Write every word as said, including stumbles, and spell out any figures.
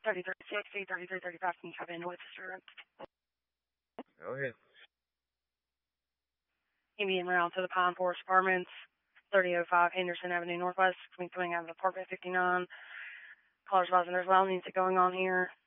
thirty-three sixty, thirty-three thirty-five, can you come in with disturbance? Okay. Indian route to the Pine Forest Apartments, thirty oh five Henderson Avenue Northwest, coming out of apartment fifty-nine. Callers advising there's loud music going on here.